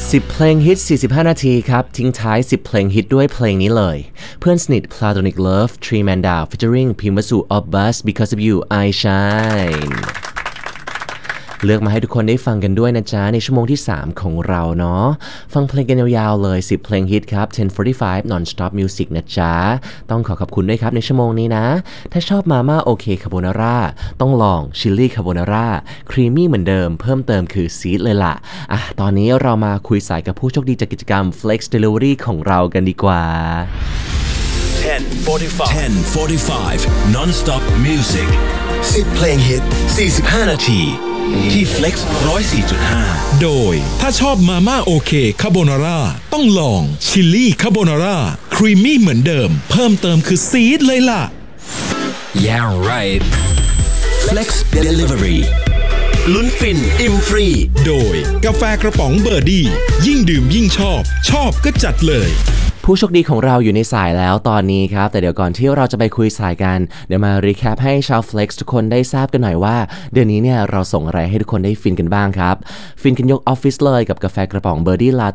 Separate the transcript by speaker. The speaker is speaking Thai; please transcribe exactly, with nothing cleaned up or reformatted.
Speaker 1: สิบเพลงฮิตสี่สิบห้านาทีครับทิ้งท้ายสิบเพลงฮิตด้วยเพลงนี้เลยเพื่อนสนิท Platonic Love Three Man Down featuring พิมพ์วสุ of Bus Because of You I Shine เลือกมาให้ทุกคนได้ฟังกันด้วยนะจ๊ะในชั่วโมงที่สามของเราเนาะฟังเพลงกันยาวๆเลยสิบเพลงฮิตครับสิบสี่สิบห้า non-stop music นะจ๊ะต้องขอขอบคุณด้วยครับในชั่วโมงนี้นะถ้าชอบมาม่าโอเคคาโบนาร่าต้องลองชิลลี่คาโบนาร่าครีมมี่เหมือนเดิมเพิ่มเติมคือซีดเลยล่ะอ่ะตอนนี้เรามาคุยสายกับผู้โชคดีจากกิจกรรม Flex Delivery ของเรากันดีกว่า
Speaker 2: ten forty-five non-stop music สิบเพลงฮิตสี่สิบห้านาทีที่ Flex หนึ่งร้อยสี่จุดห้า
Speaker 3: โดยถ้าชอบมาม่าโอเคคาโบนาร่าต้องลองชิลลี่คาโบนาร่าครีมมี่เหมือนเดิมเพิ่มเติมคือซีดเลยล่ะ
Speaker 2: Yeah right Flex Delivery ลุ้นฟินอิ่มฟรี
Speaker 3: โดยกาแฟกระป๋องเบอร์ดี้ยิ่งดื่มยิ่งชอบชอบก็จัดเลย
Speaker 1: ผู้โชคดีของเราอยู่ในสายแล้วตอนนี้ครับแต่เดี๋ยวก่อนที่เราจะไปคุยสายกันเดี๋ยวมารีแคปให้ชาว Flex ทุกคนได้ทราบกันหน่อยว่าเดือนนี้เนี่ยเราส่งอะไรให้ทุกคนได้ฟินกันบ้างครับฟินกันยกออฟฟิศเลยกับกาแฟกระป๋องเบอร์ดี้ลา